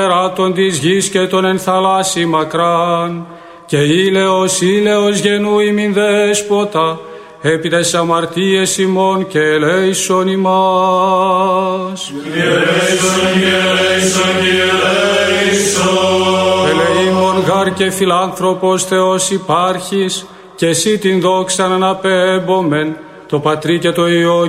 Ράτων της γης και των εν θαλάσσι μακράν, και ήλαιος γενού ημιν δέσποτα, επί τες αμαρτίες ημών και ελέησον ημάς. Ελεήμων γάρ και φιλάνθρωπος Θεός υπάρχεις, και εσύ την δόξαν αναπέμπομεν, το Πατρί και το Υιό